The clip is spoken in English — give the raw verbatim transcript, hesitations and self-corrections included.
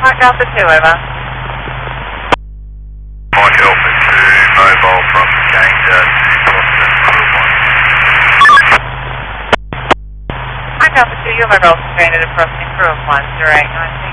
Mike Alpha two, over. Mike Alpha two, mobile from Danger to Boston, crew one. Mike Alpha two, you're mobile stranded at Boston, crew one, zero eight nine two.